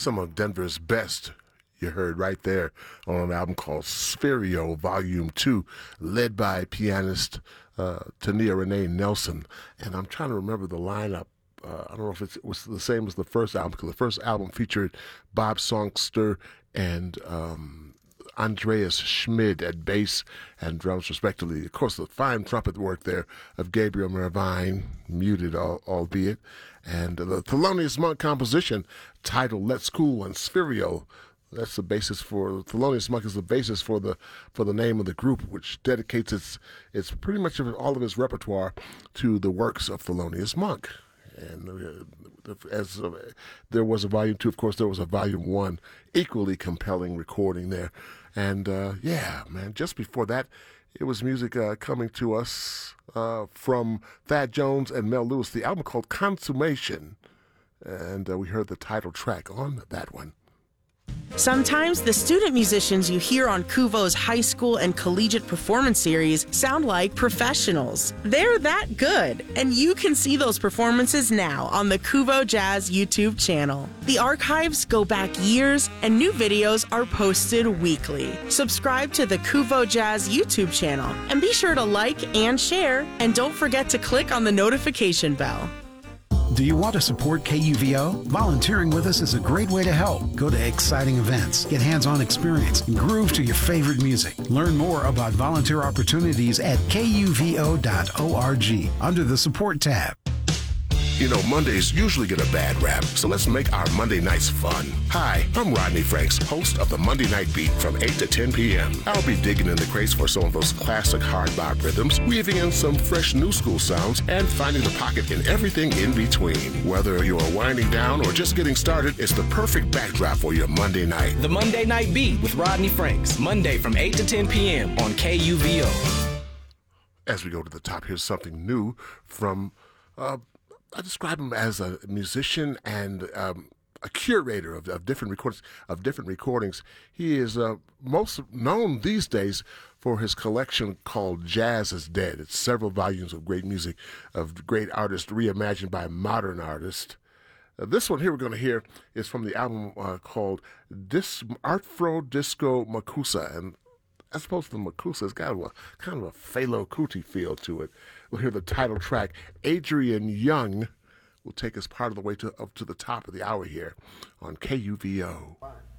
some of Denver's best. You heard right there on an album called Spherio Volume 2, led by pianist Tania Renee Nelson. And I'm trying to remember the lineup. I don't know if it was the same as the first album, because the first album featured Bob Songster and Andreas Schmid at bass and drums, respectively. Of course, the fine trumpet work there of Gabriel Mervine, muted albeit, and the Thelonious Monk composition titled Let's Cool and Spherio. That's the basis for Thelonious Monk is the basis for the name of the group, which dedicates its pretty much all of his repertoire to the works of Thelonious Monk. And as there was a volume 2, of course, there was a volume 1, equally compelling recording there. And yeah, man, just before that, it was music coming to us from Thad Jones and Mel Lewis, the album called Consummation. And we heard the title track on that one. Sometimes the student musicians you hear on Kuvo's high school and collegiate performance series sound like professionals. They're that good, and you can see those performances now on the Kuvo Jazz YouTube channel. The archives go back years, and new videos are posted weekly. Subscribe to the Kuvo Jazz YouTube channel, and be sure to like and share, and don't forget to click on the notification bell. Do you want to support KUVO? Volunteering with us is a great way to help. Go to exciting events, get hands-on experience, and groove to your favorite music. Learn more about volunteer opportunities at kuvo.org under the Support tab. You know, Mondays usually get a bad rap, so let's make our Monday nights fun. Hi, I'm Rodney Franks, host of the Monday Night Beat from 8 to 10 p.m. I'll be digging in the crates for some of those classic hard bop rhythms, weaving in some fresh new school sounds, and finding the pocket in everything in between. Whether you're winding down or just getting started, it's the perfect backdrop for your Monday night. The Monday Night Beat with Rodney Franks, Monday from 8 to 10 p.m. on KUVO. As we go to the top, here's something new from... I describe him as a musician and a curator of different recordings. He is most known these days for his collection called Jazz is Dead. It's several volumes of great music of great artists reimagined by modern artists. This one here we're going to hear is from the album called Artfro Disco Makusa, and as opposed to the Makusa, it's got kind of a Fela Kuti feel to it. We'll hear the title track. Adrian Young will take us part of the way up to the top of the hour here on KUVO.